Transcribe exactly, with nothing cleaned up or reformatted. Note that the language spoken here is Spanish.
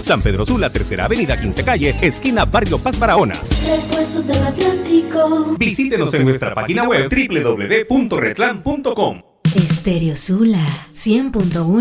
San Pedro Sula, Tercera Avenida, quince Calle, esquina Barrio Paz Barahona. Repuestos del Atlántico. Visítenos en nuestra página web doble u doble u doble u punto retlan punto com. Estéreo Sula cien punto uno.